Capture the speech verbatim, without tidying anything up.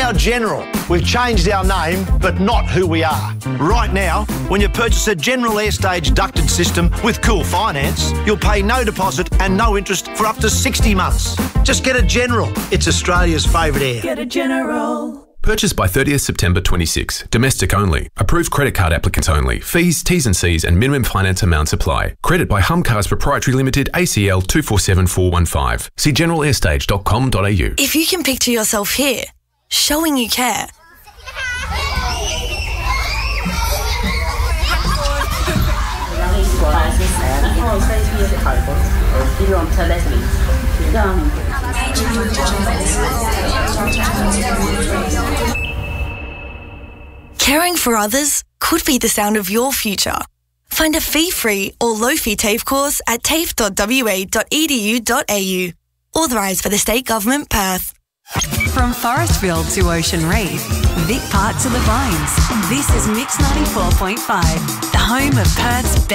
now General. We've changed our name, but not who we are. Right now, when you purchase a General Airstage ducted system with Cool Finance, you'll pay no deposit and no interest for up to sixty months. Just get a General. It's Australia's favourite air. Get a General. Purchased by thirtieth September twenty-six. Domestic only. Approved credit card applicants only. Fees, T's and C's and minimum finance amounts apply. Credit by Humcars Proprietary Limited, A C L two four seven four one five. See general airstage dot com dot a u. If you can picture yourself here, showing you care. Caring for others could be the sound of your future. Find a fee-free or low-fee TAFE course at tafe dot w a dot e d u dot a u. Authorised by the State Government, Perth. From Forestville to Ocean Reef, Vic Park to the Vines, this is Mix ninety-four point five, the home of Perth's best